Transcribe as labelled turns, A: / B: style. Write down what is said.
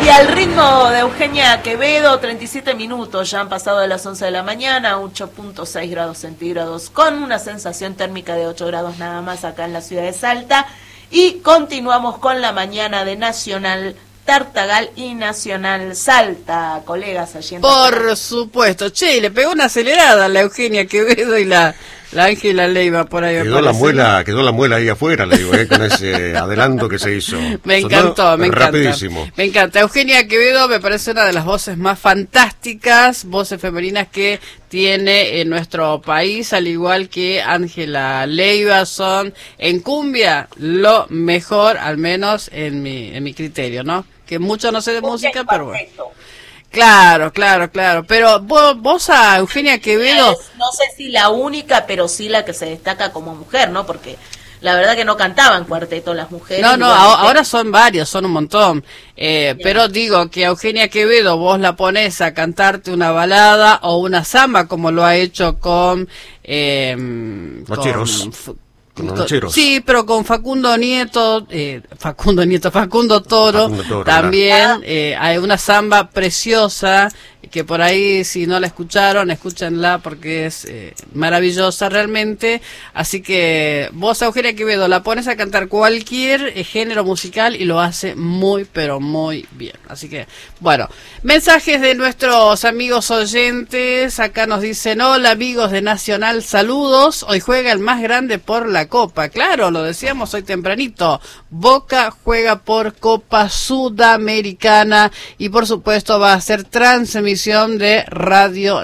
A: Y al ritmo de Eugenia Quevedo, 37 minutos, ya han pasado de las 11 de la mañana, 8.6 grados centígrados, con una sensación térmica de 8 grados nada más acá en la ciudad de Salta. Y continuamos con la mañana de Nacional Tartagal y Nacional Salta, colegas allí en
B: Por supuesto. Che, le pegó una acelerada a la Eugenia Quevedo y la Ángela Leiva por ahí.
C: Quedó la muela ahí afuera, le digo, con ese adelanto que se hizo.
B: Me encantó.
C: Rapidísimo.
B: Me encanta. Eugenia Quevedo me parece una de las voces más fantásticas, voces femeninas que tiene en nuestro país, al igual que Ángela Leiva, son en cumbia lo mejor, al menos en mi criterio, ¿no? Que mucho no sé de música, pero bueno. Claro. Pero vos a Eugenia Quevedo...
A: No sé si la única, pero sí la que se destaca como mujer, ¿no? Porque la verdad que no cantaban cuarteto las mujeres.
B: No, ahora son varios, son un montón. Pero digo que a Eugenia Quevedo vos la pones a cantarte una balada o una samba, como lo ha hecho con... Sí, pero con Facundo Toro también. Hay una samba preciosa que por ahí, si no la escucharon, escúchenla porque es maravillosa realmente. Así que vos, Eugenia Quevedo, la pones a cantar cualquier género musical y lo hace muy, pero muy bien. Así que, bueno, mensajes de nuestros amigos oyentes. Acá nos dicen: hola amigos de Nacional, saludos. Hoy juega el más grande por la Copa. Claro, lo decíamos hoy tempranito. Boca juega por Copa Sudamericana y por supuesto va a ser transmisión de Radio